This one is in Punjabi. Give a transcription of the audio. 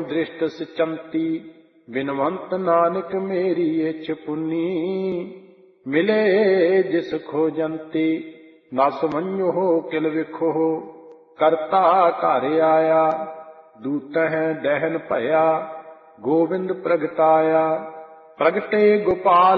ਦ੍ਰਿਸ਼ਟ ਸਿਚੰਤੀ। ਬਿਨਵੰਤ ਨਾਨਕ ਮੇਰੀ ਇਛ ਪੁੰਨੀ। ਮਿਲੇ ਜਿਸ ਖੋਜੰਤੀ। ਨਸ ਮੰਨਿਓ ਕਿਲ ਵਿਖੋ। ਕਰਤਾ ਘਰ ਆਇਆ। ਦੂਤਹਿ ਦਹਿਨ ਭਇਆ। ਗੋਬਿੰਦ ਪ੍ਰਗਟਾਇਆ। ਪ੍ਰਗਟੇ ਗੋਪਾਲ